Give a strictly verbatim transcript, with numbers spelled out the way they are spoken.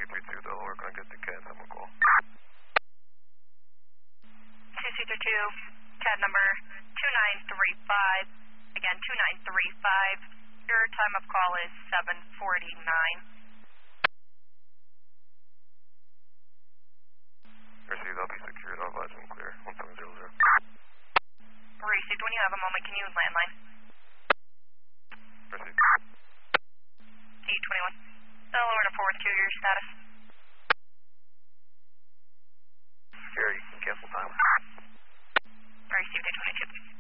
three two, Delaware, gonna get the C A D, I'm gonna call. C C three two, C A D number two nine three five, again two nine three five, your time of call is seven forty-nine. Received, I'll be secured, I'll advise them clear, one seven zero zero. Received, when you have a moment, can you landline? Received. D twenty-one, Delaware to forward to your status. Here, you can cancel time. Received, D twenty-two.